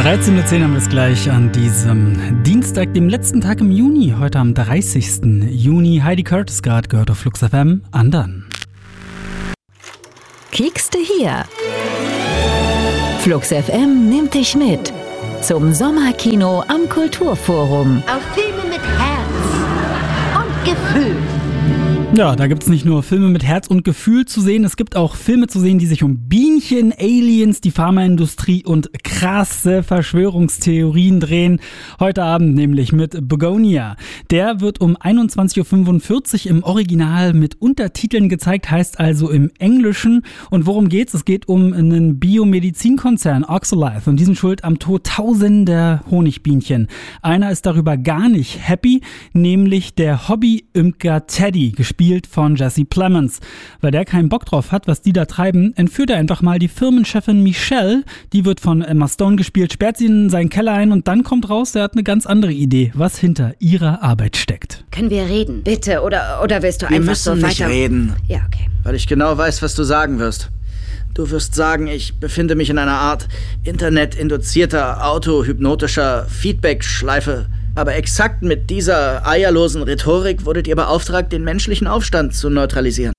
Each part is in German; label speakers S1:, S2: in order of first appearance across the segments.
S1: 13.10 Uhr haben wir es gleich an diesem Dienstag, dem letzten Tag im Juni, heute am 30. Juni. Heidi Curtis gerade gehört auf Flux FM, andern.
S2: Kiekste hier. Flux FM nimmt dich mit zum Sommerkino am Kulturforum.
S3: Auf Filme mit Herz und Gefühl.
S1: Ja, da gibt es nicht nur Filme mit Herz und Gefühl zu sehen, es gibt auch Filme zu sehen, die sich um Bienchen, Aliens, die Pharmaindustrie und krasse Verschwörungstheorien drehen. Heute Abend nämlich mit Begonia. Der wird um 21.45 Uhr im Original mit Untertiteln gezeigt, heißt also im Englischen. Und worum geht's? Es geht um einen Biomedizinkonzern, Oxalife, und die sind schuld am Tod tausender Honigbienchen. Einer ist darüber gar nicht happy, nämlich der Hobby-Imker Teddy, gespielt von Jesse Plemons. Weil der keinen Bock drauf hat, was die da treiben, entführt er einfach mal die Firmenchefin Michelle, die wird von Emma Stone gespielt, sperrt sie in seinen Keller ein und dann kommt raus, der hat eine ganz andere Idee, was hinter ihrer Arbeit steckt.
S3: Können wir reden? Bitte, oder willst du
S4: Wir
S3: einfach
S4: müssen
S3: so
S4: nicht
S3: weiter...
S4: reden,
S3: Ja, okay.
S4: weil ich genau weiß, was du sagen wirst. Du wirst sagen, ich befinde mich in einer Art internetinduzierter, autohypnotischer Feedback-Schleife. Aber exakt mit dieser eierlosen Rhetorik wurdet ihr beauftragt, den menschlichen Aufstand zu neutralisieren.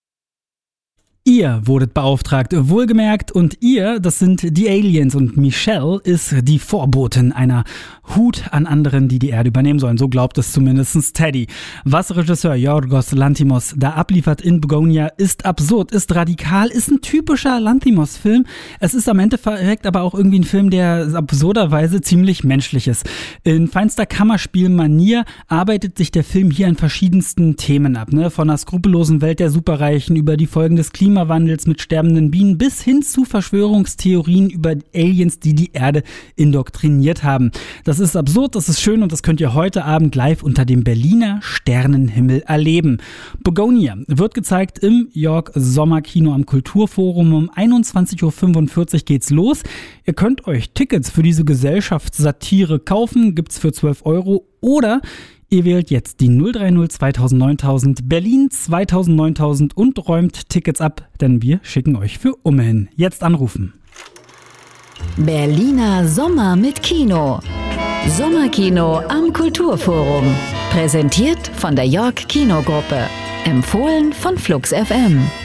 S1: Ihr wurdet beauftragt, wohlgemerkt, und ihr, das sind die Aliens und Michelle ist die Vorbotin einer Hut an anderen, die die Erde übernehmen sollen. So glaubt es zumindest Teddy. Was Regisseur Yorgos Lanthimos da abliefert in Begonia ist absurd, ist radikal, ist ein typischer Lanthimos-Film. Es ist am Endeffekt aber auch irgendwie ein Film, der absurderweise ziemlich menschlich ist. In feinster Kammerspielmanier arbeitet sich der Film hier an verschiedensten Themen ab, ne? Von einer skrupellosen Welt der Superreichen über die Folgen des Klimawandels mit sterbenden Bienen bis hin zu Verschwörungstheorien über Aliens, die die Erde indoktriniert haben. Das ist absurd, das ist schön und das könnt ihr heute Abend live unter dem Berliner Sternenhimmel erleben. Begonia wird gezeigt im York Sommerkino am Kulturforum. Um 21.45 Uhr geht's los. Ihr könnt euch Tickets für diese Gesellschaftssatire kaufen, gibt's für 12 € oder ihr wählt jetzt die 030 2000 9000 Berlin 2000 9000 und räumt Tickets ab, denn wir schicken euch für Umhin. Jetzt anrufen.
S2: Berliner Sommer mit Kino. Sommerkino am Kulturforum. Präsentiert von der York Kinogruppe. Empfohlen von Flux FM.